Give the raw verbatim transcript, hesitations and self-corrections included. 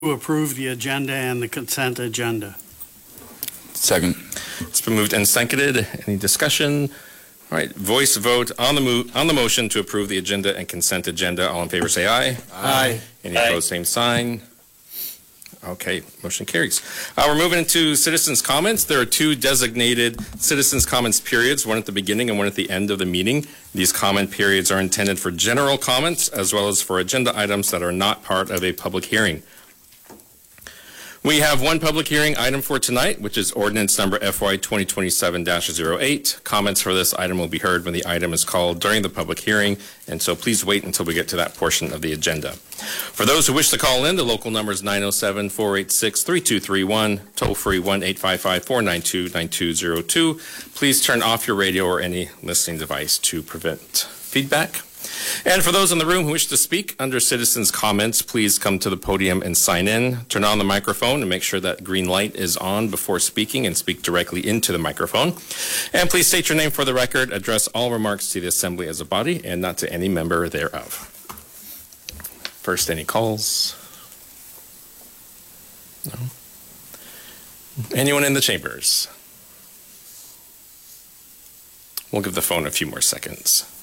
To approve the agenda and the consent agenda. Second. It's been moved and seconded. Any discussion? All right, voice vote on the mo on the motion to approve the agenda and consent agenda. All in favor say aye. Aye. Any Aye. opposed, same sign. Okay, motion carries. Uh, we're moving into citizens' comments. There are two designated citizens' comments periods, one at the beginning and one at the end of the meeting. These comment periods are intended for general comments as well as for agenda items that are not part of a public hearing. We have one public hearing item for tonight, which is ordinance number F Y twenty twenty-seven dash zero eight. Comments for this item will be heard when the item is called during the public hearing, and so please wait until we get to that portion of the agenda. For those who wish to call in, the local number is nine oh seven, four eight six, three two three one, toll-free one eight five five, four nine two, nine two zero two. Please turn off your radio or any listening device to prevent feedback. And for those in the room who wish to speak under citizens' comments, please come to the podium and sign in. Turn on the microphone and make sure that green light is on before speaking and speak directly into the microphone. And please state your name for the record, address all remarks to the assembly as a body and not to any member thereof. First, any calls? No? Anyone in the chambers? We'll give the phone a few more seconds.